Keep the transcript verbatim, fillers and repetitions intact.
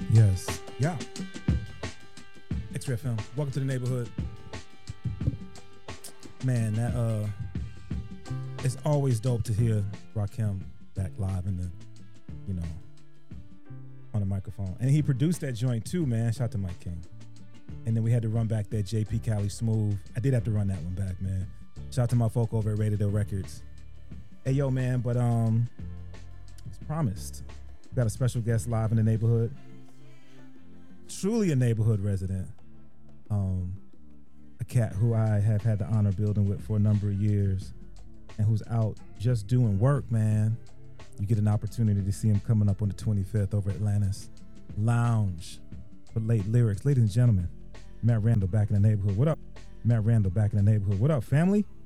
Yes. Yeah. X-Ray F M. Welcome to the neighborhood. Man, that uh it's always dope to hear Rakim back live in the, you know, on the microphone. And he produced that joint too, man. Shout out to Mike King. And then we had to run back that J P Cali Smooth. I did have to run that one back, man. Shout out to my folk over at Radio Records. Hey, yo, man, but um, as promised, we got a special guest live in the neighborhood. Truly a neighborhood resident. Um, a cat who I have had the honor of building with for a number of years and who's out just doing work, man. You get an opportunity to see him coming up on the twenty-fifth over at Atlantis Lounge for late lyrics. Ladies and gentlemen, Matt Randall back in the neighborhood. What up? Matt Randall back in the neighborhood. What up, family?